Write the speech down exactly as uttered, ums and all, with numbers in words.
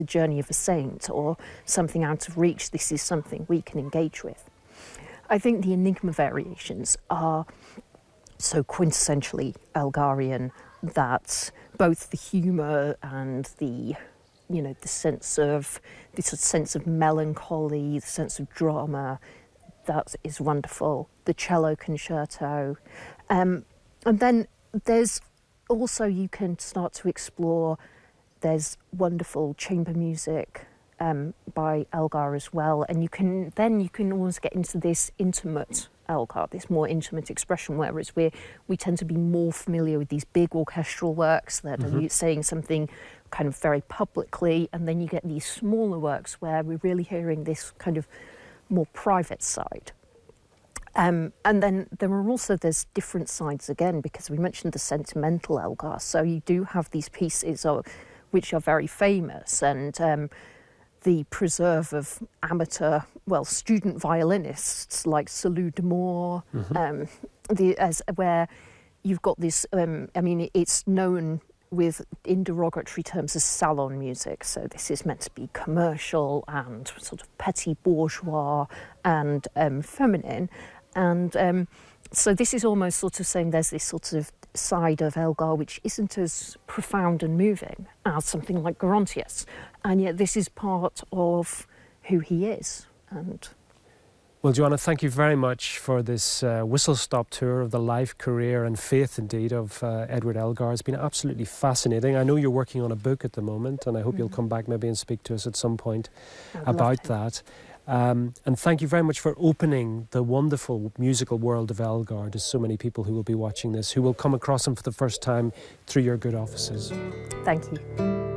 the journey of a saint or something out of reach. This is something we can engage with. I think the Enigma variations are so quintessentially Elgarian that both the humour and the, you know, the sense of this sense of melancholy, the sense of drama, that is wonderful. The cello concerto, um, and then there's also you can start to explore. There's wonderful chamber music um, by Elgar as well, and you can then you can almost get into this intimate Elgar, this more intimate expression, whereas we we tend to be more familiar with these big orchestral works that mm-hmm. are saying something kind of very publicly, and then you get these smaller works where we're really hearing this kind of more private side. Um, and then there are also, there's different sides again, because we mentioned the sentimental Elgar, so you do have these pieces of, which are very famous, and um, the preserve of amateur, well, student violinists like Salou de Moore, mm-hmm. um, the, as, where you've got this, um, I mean, it's known with, in derogatory terms, as salon music. So this is meant to be commercial and sort of petit bourgeois and um, feminine. And um, so this is almost sort of saying there's this sort of side of Elgar which isn't as profound and moving as something like Gerontius. And yet this is part of who he is. And well, Joanna, thank you very much for this uh, whistle-stop tour of the life, career and faith, indeed, of uh, Edward Elgar. It's been absolutely fascinating. I know you're working on a book at the moment, and I hope mm-hmm. you'll come back maybe and speak to us at some point about that. Um, and thank you very much for opening the wonderful musical world of Elgar to so many people who will be watching this, who will come across him for the first time through your good offices. Thank you.